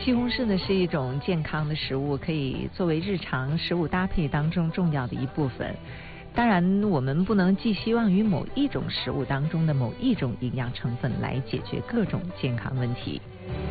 西红柿呢是一种健康的食物，可以作为日常食物搭配当中重要的一部分。当然，我们不能寄希望于某一种食物当中的某一种营养成分来解决各种健康问题。